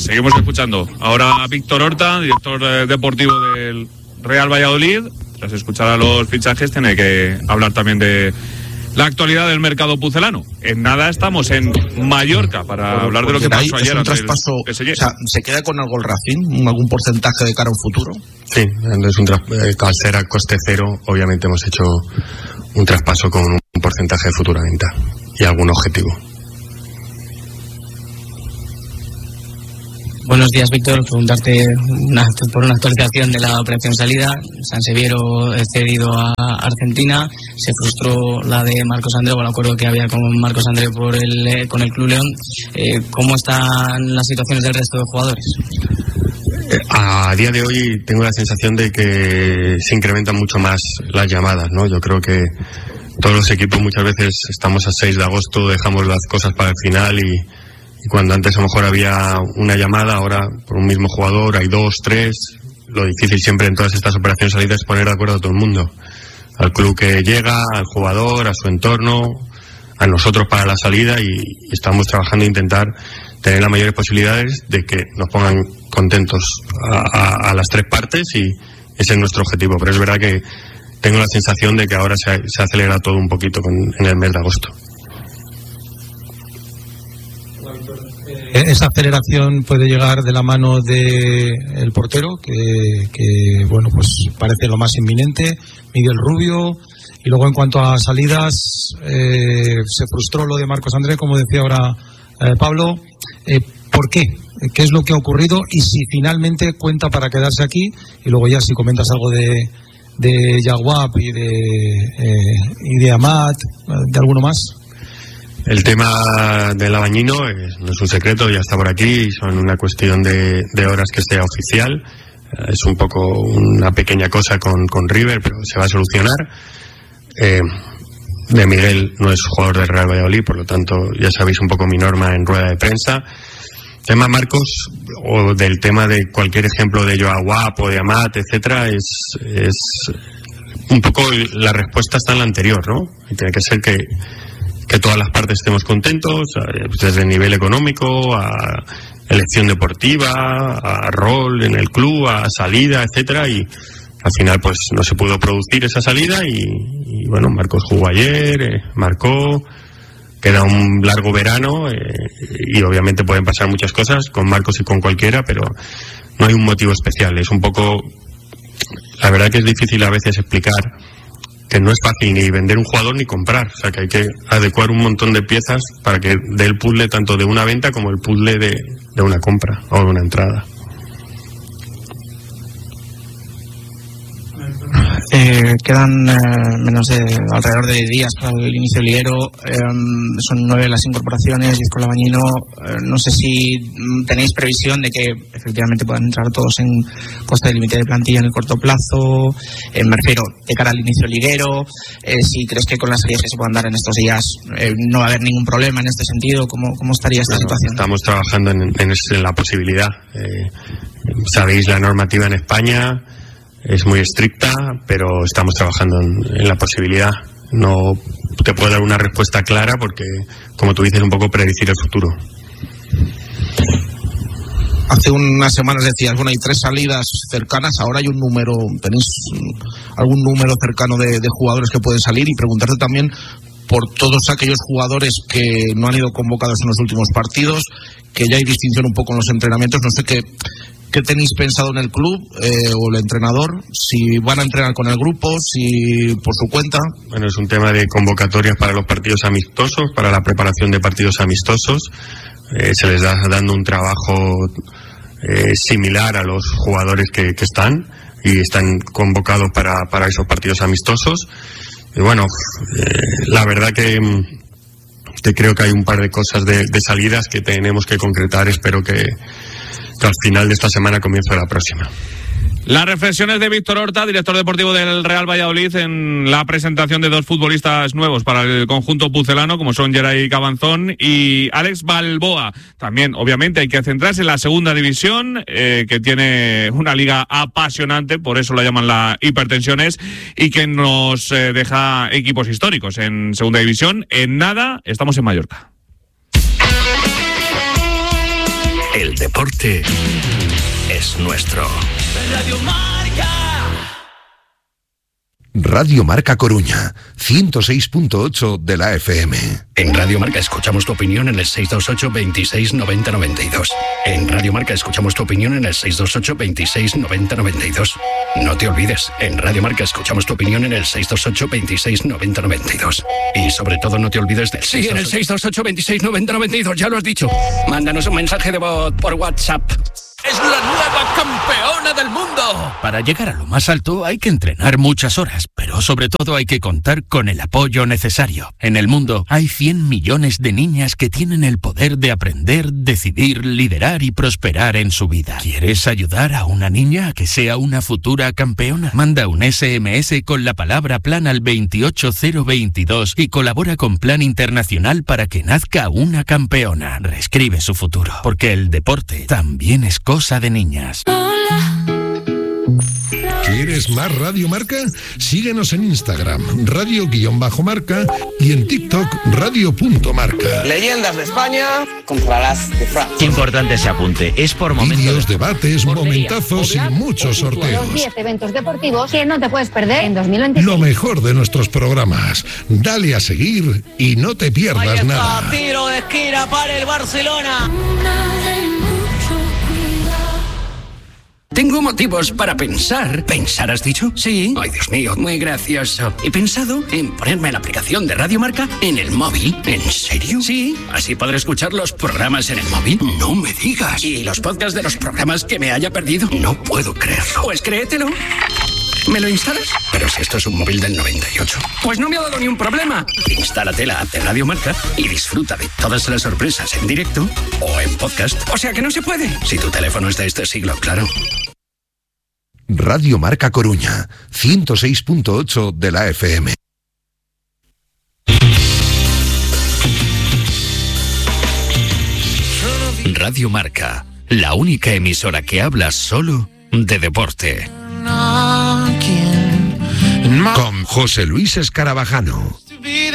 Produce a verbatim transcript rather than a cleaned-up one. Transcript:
seguimos escuchando ahora a Víctor Horta, director eh, deportivo del Real Valladolid. Tras escuchar a los fichajes, tiene que hablar también de la actualidad del mercado pucelano. En nada estamos en Mallorca para bueno, hablar de lo que pasó ayer. Un traspaso, o sea, ¿se queda con algo el Racing? ¿Algún porcentaje de cara a un futuro? Sí, es un tras- al ser a coste cero, obviamente hemos hecho un traspaso con un porcentaje de futura venta y algún objetivo. Buenos días, Víctor. Preguntarte una, por una actualización de la operación salida. Sanseviero cedido a Argentina. Se frustró la de Marcos André, o el acuerdo que había con Marcos André por el, con el Club León. Eh, ¿Cómo están las situaciones del resto de jugadores? A día de hoy tengo la sensación de que se incrementan mucho más las llamadas, ¿no? Yo creo que todos los equipos muchas veces estamos a seis de agosto, dejamos las cosas para el final y, y cuando antes a lo mejor había una llamada, ahora por un mismo jugador hay dos, tres. Lo difícil siempre en todas estas operaciones salidas es poner de acuerdo a todo el mundo. Al club que llega, al jugador, a su entorno, a nosotros para la salida y, y estamos trabajando en intentar tener las mayores posibilidades de que nos pongan contentos a, a, a las tres partes y ese es nuestro objetivo. Pero es verdad que tengo la sensación de que ahora se, se acelera todo un poquito con, en el mes de agosto. Esa aceleración puede llegar de la mano del portero, que, que bueno, pues parece lo más inminente, Miguel Rubio. Y luego en cuanto a salidas, eh, se frustró lo de Marcos André, como decía ahora eh, Pablo. Eh, ¿Por qué? ¿Qué es lo que ha ocurrido? Y si finalmente cuenta para quedarse aquí, y luego ya si comentas algo de, de Yaguap y de, eh, y de Amat, de alguno más. El tema del Abañino es, no es un secreto, ya está por aquí, son una cuestión de, de horas que sea oficial. Es un poco una pequeña cosa con, con River, pero se va a solucionar. Eh, de Miguel no es jugador del Real Valladolid, por lo tanto ya sabéis un poco mi norma en rueda de prensa. Tema Marcos, o del tema de cualquier ejemplo de Joao Guap o de Amat, etcétera, es, es un poco la respuesta está en la anterior, ¿no? Y tiene que ser que que todas las partes estemos contentos, desde el nivel económico, a elección deportiva, a rol en el club, a salida, etcétera, y al final pues no se pudo producir esa salida y, y bueno, Marcos jugó ayer, eh, marcó, queda un largo verano eh, y obviamente pueden pasar muchas cosas con Marcos y con cualquiera, pero no hay un motivo especial, es un poco, la verdad que es difícil a veces explicar que no es fácil ni vender un jugador ni comprar, o sea que hay que adecuar un montón de piezas para que dé el puzzle tanto de una venta como el puzzle de, de una compra o de una entrada. Eh, quedan eh, menos de alrededor de diez días para el inicio del liguero. Eh, son nueve las incorporaciones, diez con Labañino. Eh, no sé si tenéis previsión de que efectivamente puedan entrar todos en coste de límite de plantilla en el corto plazo. Eh, me refiero de cara al inicio del liguero. Eh, si crees que con las salidas que se puedan dar en estos días eh, no va a haber ningún problema en este sentido, ¿cómo, cómo estaría esta bueno, situación? Estamos trabajando en, en, en la posibilidad. Eh, sabéis la normativa en España. Es muy estricta, pero estamos trabajando en, en la posibilidad. No te puedo dar una respuesta clara porque, como tú dices, un poco predecir el futuro. Hace unas semanas decías, bueno, hay tres salidas cercanas, ahora hay un número, ¿tenéis algún número cercano de, de jugadores que pueden salir? Y preguntarte también por todos aquellos jugadores que no han ido convocados en los últimos partidos, que ya hay distinción un poco en los entrenamientos, no sé qué... ¿Qué tenéis pensado en el club eh, o el entrenador? Si van a entrenar con el grupo, si por su cuenta. Bueno, es un tema de convocatorias para los partidos amistosos, para la preparación de partidos amistosos. Eh, se les da dando un trabajo eh, similar a los jugadores que, que están y están convocados para, para esos partidos amistosos. Y bueno, eh, la verdad que, que creo que hay un par de cosas de, de salidas que tenemos que concretar. Espero que al final de esta semana, comienzo la próxima. Las reflexiones de Víctor Horta, director deportivo del Real Valladolid, en la presentación de dos futbolistas nuevos para el conjunto pucelano, como son Geray Cabanzón y Alex Balboa. También, obviamente, hay que centrarse en la segunda división, eh, que tiene una liga apasionante, por eso la llaman la hipertensiones, y que nos eh, deja equipos históricos en segunda división. En nada, estamos en Mallorca. El deporte es nuestro. Radio Marca. Radio Marca Coruña, ciento seis punto ocho de la F M. En Radio Marca escuchamos tu opinión en el seis dos ocho, veintiséis, noventa, noventa y dos. En Radio Marca escuchamos tu opinión en el seis dos ocho, veintiséis, noventa, noventa y dos. No te olvides, en Radio Marca escuchamos tu opinión en el seis dos ocho, veintiséis, noventa, noventa y dos. Y sobre todo no te olvides del Sí, en el seis dos ocho, veintiséis, noventa, noventa y dos, ya lo has dicho. Mándanos un mensaje de voz por WhatsApp. ¡Es la nueva campeona del mundo! Para llegar a lo más alto hay que entrenar muchas horas, pero sobre todo hay que contar con el apoyo necesario. En el mundo hay cien millones de niñas que tienen el poder de aprender, decidir, liderar y prosperar en su vida. ¿Quieres ayudar a una niña a que sea una futura campeona? Manda un ese eme ese con la palabra plan al veintiocho cero veintidós y colabora con Plan Internacional para que nazca una campeona. Reescribe su futuro, porque el deporte también es cosa de niñas. ¿Quieres más Radio Marca? Síguenos en Instagram, radio-marca y en TikTok, radio.marca. Leyendas de España contra las de Francia. Qué importante ese apunte. Es por momentos. Vídeos, debates, momentazos y muchos sorteos. Los diez eventos deportivos que no te puedes perder en dos mil veintiséis. Lo mejor de nuestros programas. Dale a seguir y no te pierdas nada. Tiro de esquina para el Barcelona. Tengo motivos para pensar. ¿Pensar has dicho? Sí. Ay, Dios mío, muy gracioso. He pensado en ponerme la aplicación de Radio Marca en el móvil. ¿En serio? Sí. Así podré escuchar los programas en el móvil. No me digas. Y los podcasts de los programas que me haya perdido. No puedo creerlo. Pues créetelo. ¿Me lo instalas? Pero si esto es un móvil del noventa y ocho. Pues no me ha dado ni un problema. Instálate la app de Radio Marca y disfruta de todas las sorpresas en directo o en podcast. O sea que no se puede. Si tu teléfono es de este siglo, claro. Radio Marca Coruña, ciento seis punto ocho de la F M. Radio Marca, la única emisora que habla solo de deporte. Con José Luis Escarabajano.